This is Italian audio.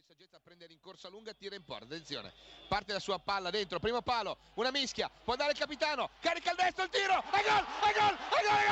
saggezza a prendere in corsa lunga, tira in porta, attenzione, parte la sua palla dentro, primo palo, una mischia, può andare il capitano, carica il destro, il tiro, e gol, e gol, e gol,